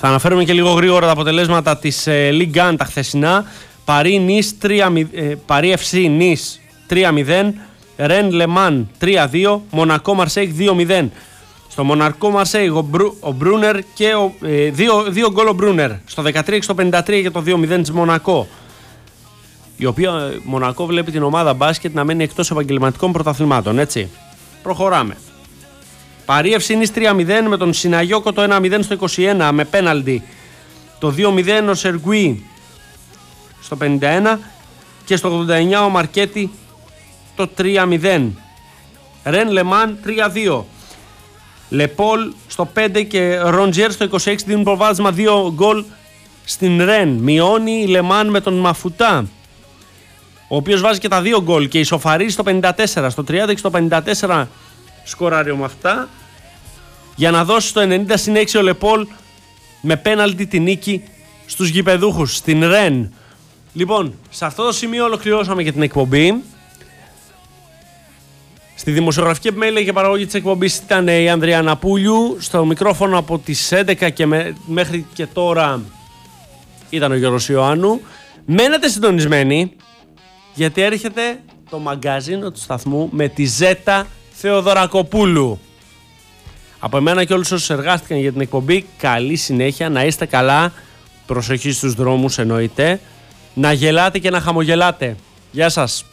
Θα αναφέρουμε και λίγο γρήγορα τα αποτελέσματα της Ligue 1 τα χθεσινά. Paris FC Nice 3-0, Rennes Le Mans 3-2, Μονακό Μαρσέιγ 2-0. Στο Μονακό Μαρσέιγ ο Μπρούνερ και δύο γκολ ο Μπρούνερ. Στο 13 και στο 53 για το 2-0 της Μονακό. Η οποία Μονακό βλέπει την ομάδα μπάσκετ να μένει εκτός επαγγελματικών πρωταθλημάτων, έτσι. Προχωράμε. Paris FC Nice 3-0 με τον Συναγιώκο το 1-0 στο 21 με πέναλτι. Το 2-0 ο Σεργουί στο 51 και στο 89 ο Μαρκέτη το 3-0. Ρεν Λεμάν 3-2. Λεπόλ στο 5 και Ροντζιέρ στο 26 δίνουν προβάδισμα 2 γκολ στην Ρεν. Μειώνει η Λεμάν με τον Μαφουτά, ο οποίος βάζει και τα 2 γκολ και ισοφαρίζει στο 54. Στο 30 και στο 54 σκοράρει ο Μαφουτά για να δώσει στο 90-6 ο Λεπόλ με πέναλτι τη νίκη στους γηπεδούχους στην Ρεν. Λοιπόν, σε αυτό το σημείο ολοκληρώσαμε και την εκπομπή. Στη δημοσιογραφική επιμέλεια και παραγωγή της εκπομπής ήταν η Ανδριάννα Πούλιου. Στο μικρόφωνο από τις 11 και μέχρι και τώρα ήταν ο Γιώργος Ιωάννου. Μένετε συντονισμένοι, γιατί έρχεται το μαγκάζινο του σταθμού με τη Ζέτα Θεοδωρακοπούλου. Από εμένα και όλους όσους εργάστηκαν για την εκπομπή, καλή συνέχεια, να είστε καλά, προσοχή στους δρόμους εννοείται, να γελάτε και να χαμογελάτε. Γεια σας.